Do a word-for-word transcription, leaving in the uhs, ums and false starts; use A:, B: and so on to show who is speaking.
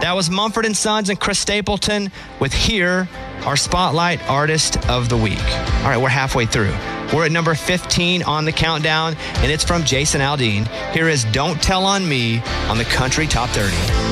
A: That was Mumford and Sons and Chris Stapleton with Here, our Spotlight Artist of the Week. All right, we're halfway through. We're at number fifteen on the countdown, and it's from Jason Aldean. Here is Don't Tell on Me on the Country Top thirty.